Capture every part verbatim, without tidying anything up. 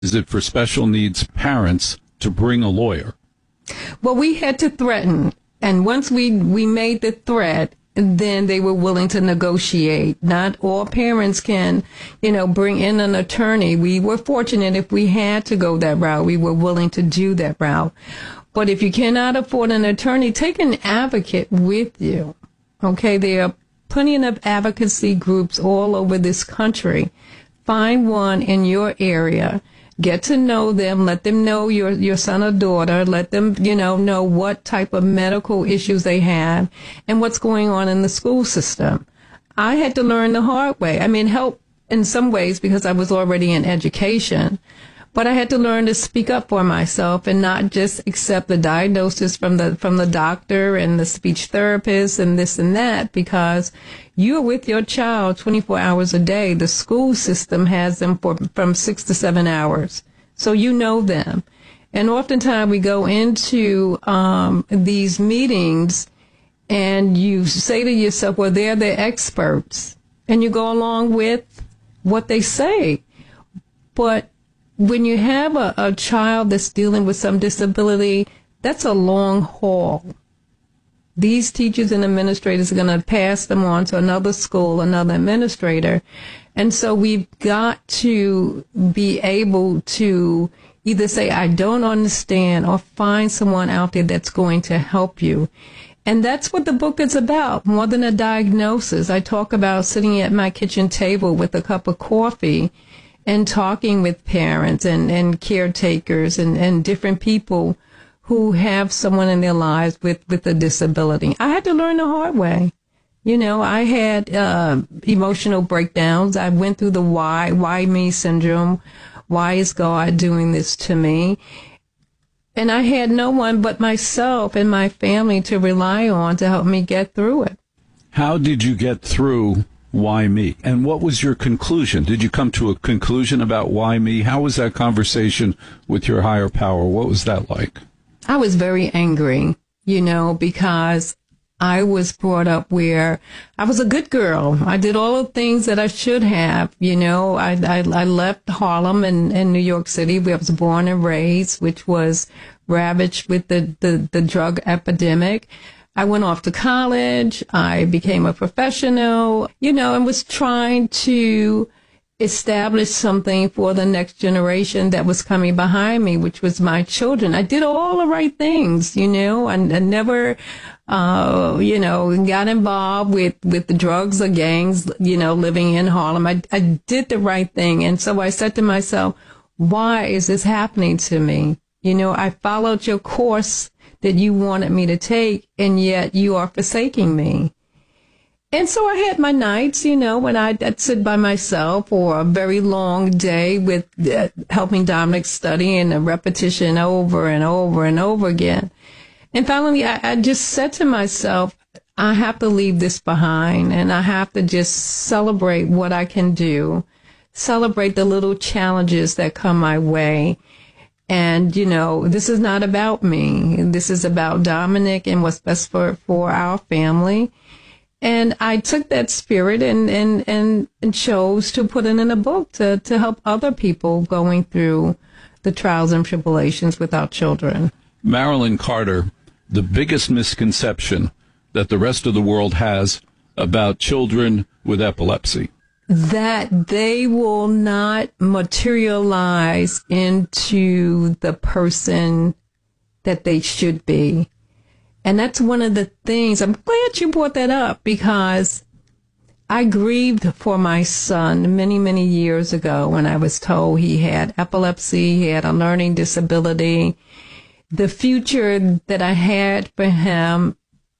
is it for special needs parents to bring a lawyer? Well, we had to threaten. And once we, we made the threat, then they were willing to negotiate. Not all parents can, you know, bring in an attorney. We were fortunate if we had to go that route. We were willing to do that route. But if you cannot afford an attorney, take an advocate with you. Okay, there are plenty of advocacy groups all over this country. Find one in your area. Get to know them. Let them know your, your son or daughter. Let them, you know, know what type of medical issues they have and what's going on in the school system. I had to learn the hard way. I mean, help in some ways because I was already in education. But I had to learn to speak up for myself and not just accept the diagnosis from the from the doctor and the speech therapist and this and that, because you're with your child twenty-four hours a day. The school system has them for from six to seven hours. So you know them. And oftentimes we go into um, these meetings and you say to yourself, well, they're the experts. And you go along with what they say. But when you have a, a child that's dealing with some disability, that's a long haul. These teachers and administrators are going to pass them on to another school, another administrator. And so we've got to be able to either say, I don't understand, or find someone out there that's going to help you. And that's what the book is about, more than a diagnosis. I talk about sitting at my kitchen table with a cup of coffee and talking with parents and, and caretakers and, and different people who have someone in their lives with, with a disability. I had to learn the hard way. You know, I had uh, emotional breakdowns. I went through the why, why me syndrome. Why is God doing this to me? And I had no one but myself and my family to rely on to help me get through it. How did you get through why me? And what was your conclusion? Did you come to a conclusion about why me? How was that conversation with your higher power? What was that like? I was very angry, you know, because I was brought up where I was a good girl. I did all the things that I should have, you know. I I, I left Harlem and, and New York City, where I was born and raised, which was ravaged with the, the, the drug epidemic. I went off to college. I became a professional, you know, and was trying to establish something for the next generation that was coming behind me, which was my children. I did all the right things, you know, and I, I never, uh, you know, got involved with, with the drugs or gangs, you know, living in Harlem. I, I did the right thing. And so I said to myself, why is this happening to me? You know, I followed your course that you wanted me to take, and yet you are forsaking me. And so I had my nights, you know, when I'd, I'd sit by myself for a very long day with uh, helping Dominic study and a repetition over and over and over again. And finally, I, I just said to myself, I have to leave this behind, and I have to just celebrate what I can do, celebrate the little challenges that come my way. And, you know, this is not about me. This is about Dominic and what's best for, for our family. And I took that spirit and, and, and, and chose to put it in a book to, to help other people going through the trials and tribulations with our children. Marilyn Carter, the biggest misconception that the rest of the world has about children with epilepsy. That they will not materialize into the person that they should be. And that's one of the things. I'm glad you brought that up, because I grieved for my son many, many years ago when I was told he had epilepsy, he had a learning disability. The future that I had for him,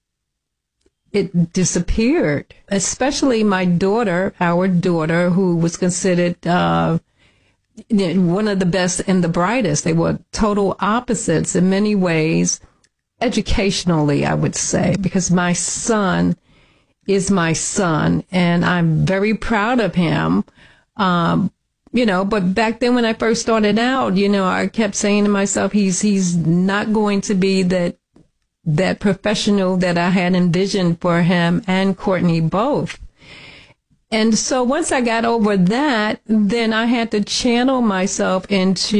it disappeared, especially my daughter, our daughter, who was considered uh, one of the best and the brightest. They were total opposites in many ways, educationally, I would say, because my son is my son, and I'm very proud of him. Um, you know, but back then when I first started out, you know, I kept saying to myself, he's he's not going to be that that professional that I had envisioned for him and Courtney both. And so once I got over that, then I had to channel myself into